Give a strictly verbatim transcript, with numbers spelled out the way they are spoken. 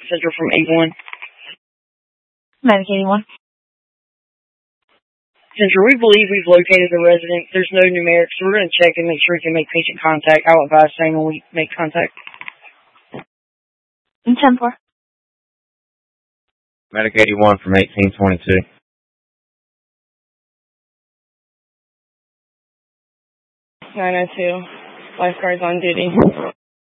Central from eighty-one. Medic eighty-one. Central, we believe we've located the resident. There's no numerics, so we're going to check and make sure we can make patient contact. I'll advise same when we make contact. ten four. Medic eighty-one from eighteen twenty-two. nine oh two. Lifeguards on duty.